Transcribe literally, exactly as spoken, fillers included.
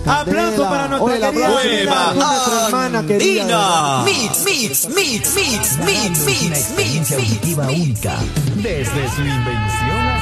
Aplauso para nuestra querida Nueva nuestra hermana querida. Mix, mix, mix, mix, mix, mix, mix, mix, única. Desde su invención